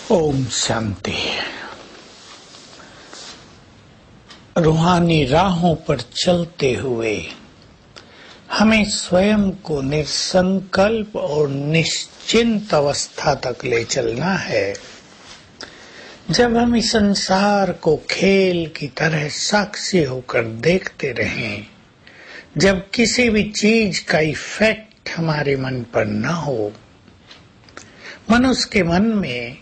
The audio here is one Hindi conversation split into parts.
ओम शांति। रूहानी राहों पर चलते हुए हमें स्वयं को निसंकल्प और निश्चिंत अवस्था तक ले चलना है। जब हम इस संसार को खेल की तरह साक्षी होकर देखते रहें, जब किसी भी चीज का इफेक्ट हमारे मन पर न हो, मनुष्य के मन में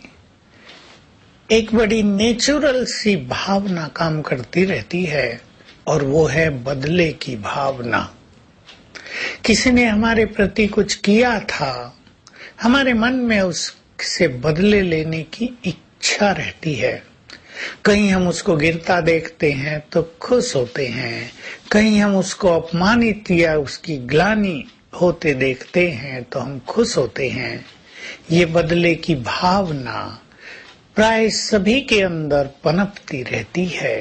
एक बड़ी नेचुरल सी भावना काम करती रहती है और वो है बदले की भावना। किसी ने हमारे प्रति कुछ किया था, हमारे मन में उससे बदले लेने की इच्छा रहती है। कहीं हम उसको गिरता देखते हैं तो खुश होते हैं, कहीं हम उसको अपमानित या उसकी ग्लानि होते देखते हैं तो हम खुश होते हैं। ये बदले की भावना प्राय सभी के अंदर पनपती रहती है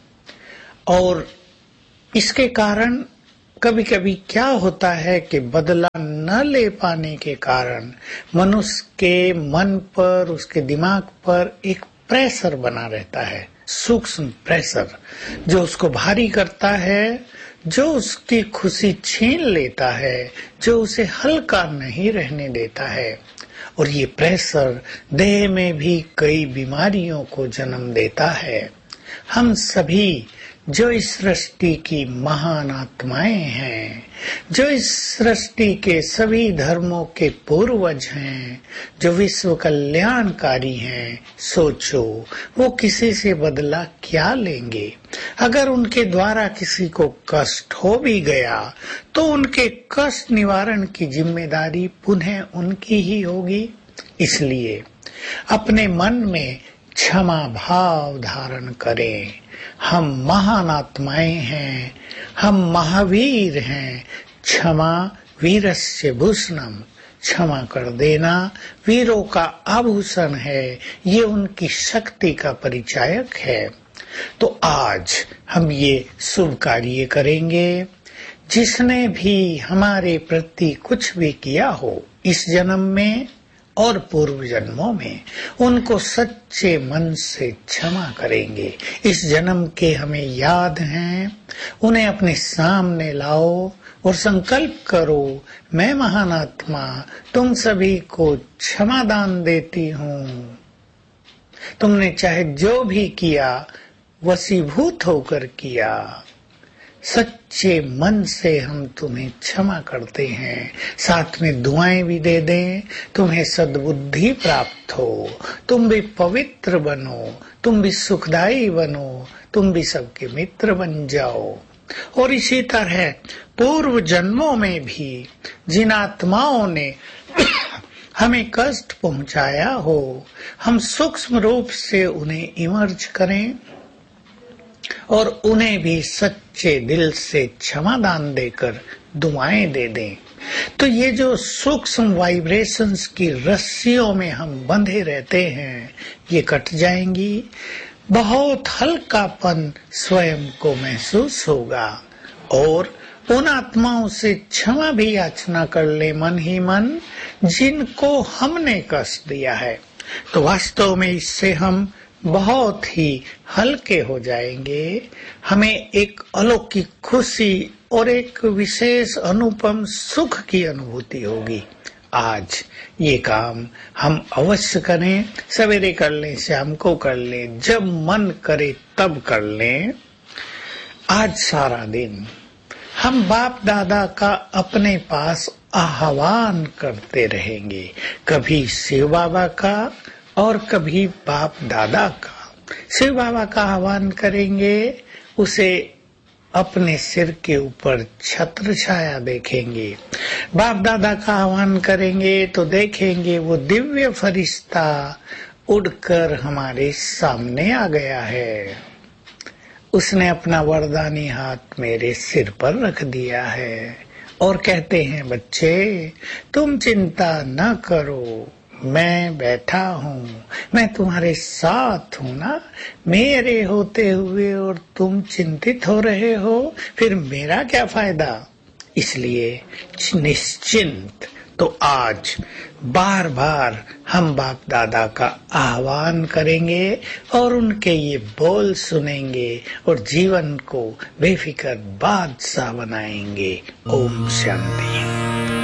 और इसके कारण कभी कभी क्या होता है कि बदला न ले पाने के कारण मनुष्य के मन पर, उसके दिमाग पर एक प्रेशर बना रहता है, सूक्ष्म प्रेशर जो उसको भारी करता है, जो उसकी खुशी छीन लेता है, जो उसे हल्का नहीं रहने देता है। और ये प्रेशर देह में भी कई बीमारियों को जन्म देता है। हम सभी जो इस सृष्टि की महान आत्माएं हैं, जो इस सृष्टि के सभी धर्मों के पूर्वज हैं, जो विश्व कल्याणकारी हैं, सोचो वो किसी से बदला क्या लेंगे? अगर उनके द्वारा किसी को कष्ट हो भी गया तो उनके कष्ट निवारण की जिम्मेदारी पुनः उनकी ही होगी। इसलिए अपने मन में क्षमा भाव धारण करें। हम महान आत्माएं हैं, हम महावीर हैं। क्षमा वीरस्य भूषणम, क्षमा कर देना वीरों का आभूषण है, ये उनकी शक्ति का परिचायक है। तो आज हम ये शुभ कार्य करेंगे। जिसने भी हमारे प्रति कुछ भी किया हो इस जन्म में और पूर्व जन्मों में, उनको सच्चे मन से क्षमा करेंगे। इस जन्म के हमें याद हैं, उन्हें अपने सामने लाओ और संकल्प करो, मैं महान आत्मा तुम सभी को क्षमा दान देती हूँ। तुमने चाहे जो भी किया वशीभूत होकर किया, सच्चे मन से हम तुम्हें क्षमा करते हैं। साथ में दुआएं भी दे दें, तुम्हें सद्बुद्धि प्राप्त हो, तुम भी पवित्र बनो, तुम भी सुखदायी बनो, तुम भी सबके मित्र बन जाओ। और इसी तरह पूर्व जन्मों में भी जिन आत्माओं ने हमें कष्ट पहुंचाया हो, हम सूक्ष्म रूप से उन्हें इमर्ज करें और उन्हें भी सच्चे दिल से क्षमा दान देकर दुआएं दे दें। तो ये जो सूक्ष्म वाइब्रेशंस की रस्सियों में हम बंधे रहते हैं, ये कट जाएंगी। बहुत हल्कापन स्वयं को महसूस होगा और उन आत्माओं से क्षमा भी याचना कर ले मन ही मन, जिनको हमने कष्ट दिया है। तो वास्तव में इससे हम बहुत ही हल्के हो जाएंगे। हमें एक अलौकिक खुशी और एक विशेष अनुपम सुख की अनुभूति होगी। आज ये काम हम अवश्य करें। सवेरे कर लें, शाम को कर लें, जब मन करे तब कर लें। आज सारा दिन हम बाप दादा का अपने पास आह्वान करते रहेंगे, कभी शिव बाबा का और कभी बाप दादा का। शिव बाबा का आह्वान करेंगे, उसे अपने सिर के ऊपर छत्र छाया देखेंगे। बाप दादा का आह्वान करेंगे तो देखेंगे वो दिव्य फरिश्ता उड़कर हमारे सामने आ गया है। उसने अपना वरदानी हाथ मेरे सिर पर रख दिया है और कहते हैं, बच्चे तुम चिंता न करो, मैं बैठा हूँ, मैं तुम्हारे साथ हूँ ना। मेरे होते हुए और तुम चिंतित हो रहे हो, फिर मेरा क्या फायदा? इसलिए निश्चिंत। तो आज बार बार हम बाप दादा का आह्वान करेंगे और उनके ये बोल सुनेंगे और जीवन को बेफिक्र बादशाह बनाएंगे। ओम शांति।